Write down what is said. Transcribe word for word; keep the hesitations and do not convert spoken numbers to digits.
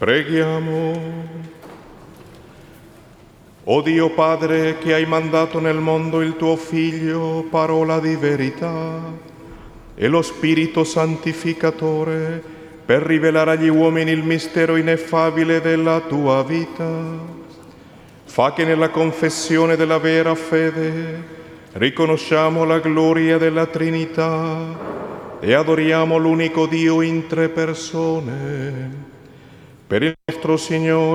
Preghiamo. O Dio Padre, che hai mandato nel mondo il tuo Figlio, parola di verità, e lo Spirito Santificatore, per rivelare agli uomini il mistero ineffabile della tua vita, fa che nella confessione della vera fede riconosciamo la gloria della Trinità e adoriamo l'unico Dio in tre persone. Per il nostro Signore